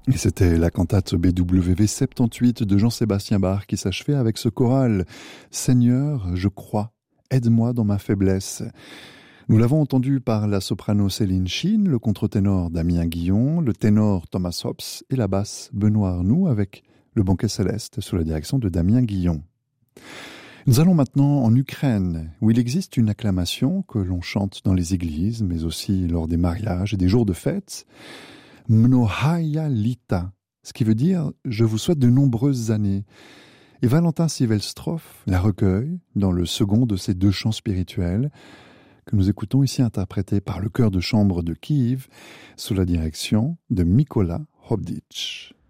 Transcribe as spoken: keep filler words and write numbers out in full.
Et c'était la cantate B W V soixante-dix-huit de Jean-Sébastien Bach qui s'achevait avec ce choral « Seigneur, je crois, aide-moi dans ma faiblesse ». Nous l'avons entendu par la soprano Céline Chine, le contre-ténor Damien Guillon, le ténor Thomas Hobbs et la basse Benoît Arnoux avec le banquet céleste sous la direction de Damien Guillon. Nous allons maintenant en Ukraine, où il existe une acclamation que l'on chante dans les églises, mais aussi lors des mariages et des jours de fête. Mnohaya Lita, ce qui veut dire « je vous souhaite de nombreuses années ». Et Valentin Sivelstrov la recueille dans le second de ces deux chants spirituels que nous écoutons ici interprétés par le chœur de chambre de Kiev sous la direction de Mikola Hobditch.